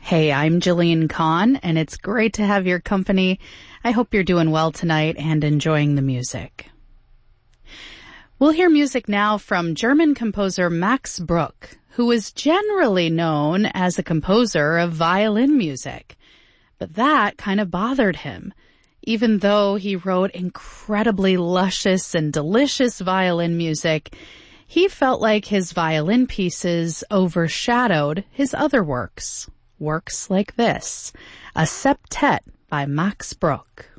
Hey, I'm Jillian Kahn, and it's great to have your company. I hope you're doing well tonight and enjoying the music. We'll hear music now from German composer Max Bruch, who is generally known as a composer of violin music. But that kind of bothered him. Even though he wrote incredibly luscious and delicious violin music, he felt like his violin pieces overshadowed his other works. Works like this, a septet by Max Bruch.